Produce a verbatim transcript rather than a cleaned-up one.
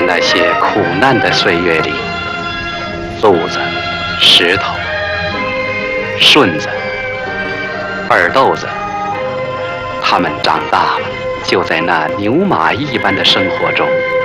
那些苦难的岁月里，路子、石头、顺子、二豆子，他们长大了，就在那牛马一般的生活中